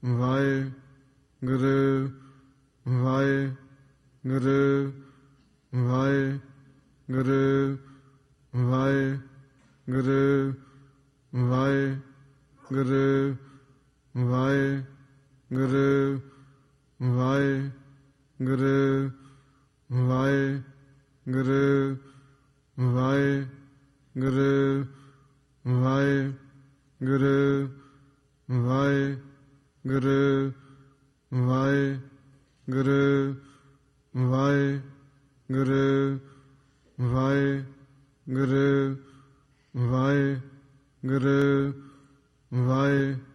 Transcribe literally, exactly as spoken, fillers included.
Waheguru Waheguru Waheguru Waheguru Waheguru Waheguru Waheguru Waheguru Waheguru Waheguru Waheguru Waheguru Waheguru Waheguru Waheguru Waheguru